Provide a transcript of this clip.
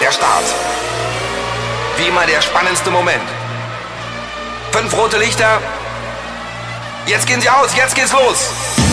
der Start. Wie immer der spannendste Moment. 5 rote Lichter. Jetzt gehen sie aus, jetzt geht's los.